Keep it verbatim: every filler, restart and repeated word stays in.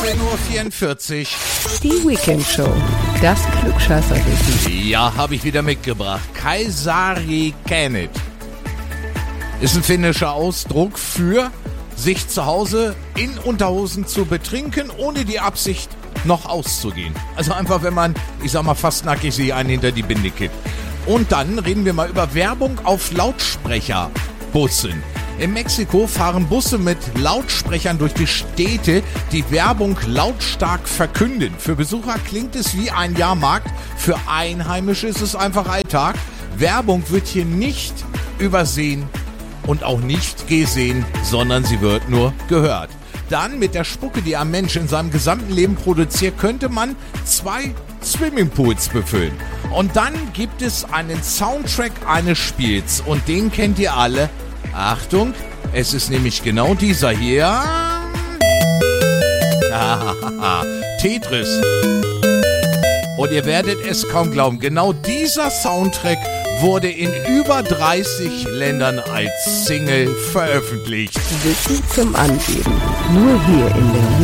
zehn Uhr vierundvierzig. Die Weekend Show. Das Klugscheißerwissen. Ja, habe ich wieder mitgebracht. Kaisari Känet ist ein finnischer Ausdruck für sich zu Hause in Unterhosen zu betrinken, ohne die Absicht noch auszugehen. Also einfach, wenn man, ich sag mal, fast nackig sich einen hinter die Binde kippt. Und dann reden wir mal über Werbung auf Lautsprecherbussen. In Mexiko fahren Busse mit Lautsprechern durch die Städte, die Werbung lautstark verkünden. Für Besucher klingt es wie ein Jahrmarkt, für Einheimische ist es einfach Alltag. Werbung wird hier nicht übersehen und auch nicht gesehen, sondern sie wird nur gehört. Dann mit der Spucke, die ein Mensch in seinem gesamten Leben produziert, könnte man zwei Swimmingpools befüllen. Und dann gibt es einen Soundtrack eines Spiels und den kennt ihr alle. Achtung, es ist nämlich genau dieser hier. Tetris. Und ihr werdet es kaum glauben, genau dieser Soundtrack wurde in über dreißig Ländern als Single veröffentlicht. Wissen zum Angeben. Nur hier in der